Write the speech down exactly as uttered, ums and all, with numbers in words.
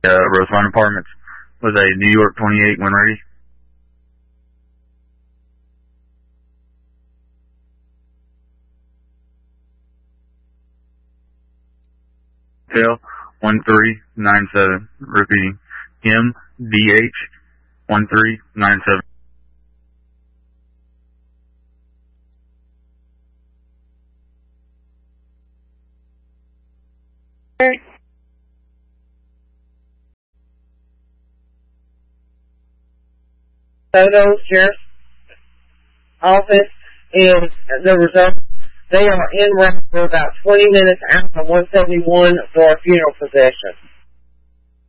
uh, Roseline Apartments with a New York twenty-eight when ready. Tail one three nine seven. Repeating. M D H one three nine seven. Photo Sheriff's Office and the results. They are in route for about twenty minutes out of one seventy-one for a funeral procession.